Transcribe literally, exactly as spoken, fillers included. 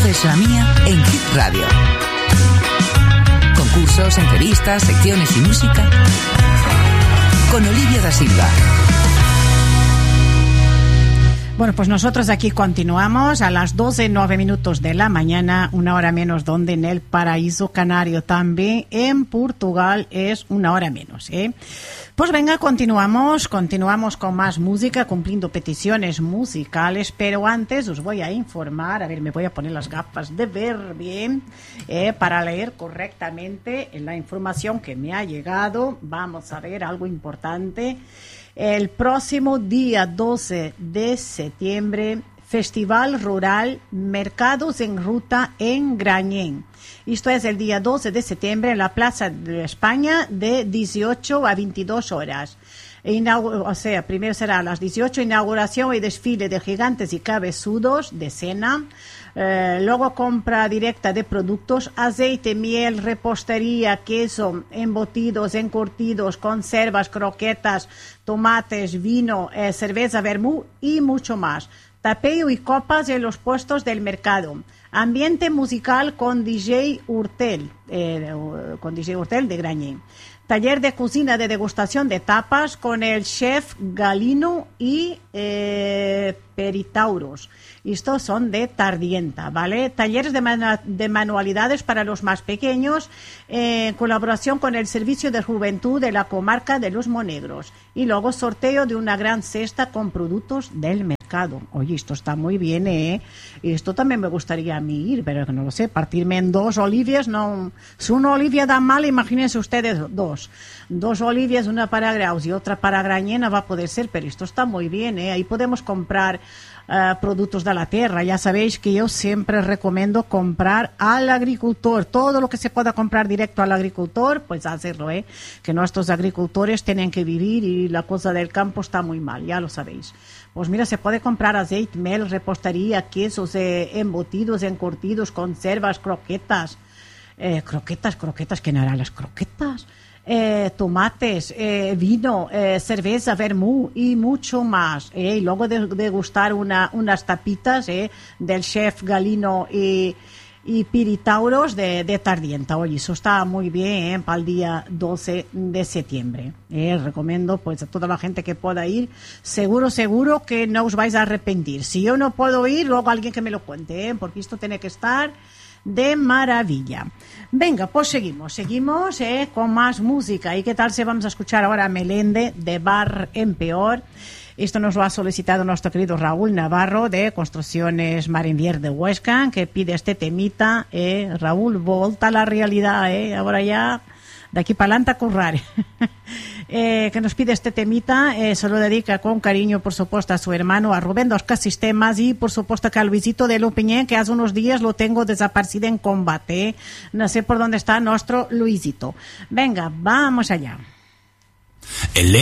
Esta es la mía en Hit Radio. Concursos, entrevistas, secciones y música con Olivia da Silva. Bueno, pues nosotros aquí continuamos a las doce, nueve minutos de la mañana, una hora menos donde en el paraíso canario, también en Portugal es una hora menos, ¿eh? Pues venga, continuamos, continuamos con más música, cumpliendo peticiones musicales, pero antes os voy a informar, a ver, me voy a poner las gafas de ver bien, eh, para leer correctamente la información que me ha llegado. Vamos a ver algo importante. El próximo día doce de septiembre, Festival Rural Mercados en Ruta en Grañén. Esto es el día doce de septiembre en la Plaza de España de dieciocho a veintidós horas. Inaugur- o sea, primero será a las dieciocho, inauguración y desfile de gigantes y cabezudos de cena. Eh, luego compra directa de productos, aceite, miel, repostería, queso, embutidos, encurtidos, conservas, croquetas, tomates, vino, eh, cerveza, vermú y mucho más. Tapeo y copas en los puestos del mercado. Ambiente musical con D J Urtel, eh, con D J Urtel de Grañén. Taller de cocina de degustación de tapas con el chef Galino y eh, Peritauros. Estos son de Tardienta, ¿vale? Talleres de, manu- de manualidades para los más pequeños, eh, en colaboración con el Servicio de Juventud de la Comarca de los Monegros. Y luego sorteo de una gran cesta con productos del mercado. Oye, esto está muy bien, ¿eh? Y esto también me gustaría a mí ir, pero no lo sé, partirme en dos Olivias, no. Si una Olivia da mal, imagínense ustedes dos. Dos Olivias, una para Graus y otra para Grañena va a poder ser, pero esto está muy bien, ¿eh? Ahí podemos comprar Uh, productos de la tierra. Ya sabéis que yo siempre recomiendo comprar al agricultor, todo lo que se pueda comprar directo al agricultor, pues hacerlo, ¿eh? Que nuestros agricultores tienen que vivir y la cosa del campo está muy mal, ya lo sabéis. Pues mira, se puede comprar aceite, miel, repostería, quesos, eh, embutidos, encurtidos, conservas, croquetas, eh, croquetas, croquetas, ¿quién hará las croquetas? Eh, tomates, eh, vino, eh, cerveza, vermú y mucho más, eh, y luego de, degustar una, unas tapitas eh, del chef Galino y, y Piritauros de, de Tardienta. Oye, eso está muy bien, eh, para el día doce de septiembre. Eh, recomiendo pues a toda la gente que pueda ir, seguro, seguro que no os vais a arrepentir. Si yo no puedo ir, luego alguien que me lo cuente, eh, porque esto tiene que estar de maravilla. Venga, pues seguimos, seguimos eh, con más música. ¿Y qué tal si vamos a escuchar ahora a Melende de Bar en Peor? Esto nos lo ha solicitado nuestro querido Raúl Navarro de Construcciones Marinvier de Huesca, que pide este temita. Eh, Raúl, volta a la realidad, eh, ahora ya de aquí para adelante a currar. eh, que nos pide este temita, eh, se lo dedica con cariño, por supuesto, a su hermano, a Rubén dos Sistemas y, por supuesto, que a Luisito de Lupiñén, que hace unos días lo tengo desaparecido en combate. Eh. No sé por dónde está nuestro Luisito. Venga, vamos allá. El